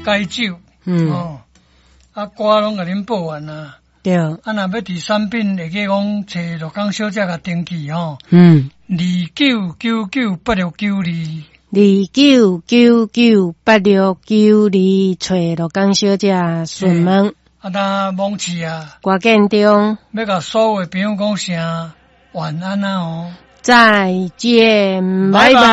解酒，歌拢甲恁报完啊。对，若要伫产品会记讲找罗岗小姐甲登记 29998692，29998692，找罗岗小姐询问。 当网址啊， 挂建中， 要甲所有的朋友讲声晚安啊再见，拜拜。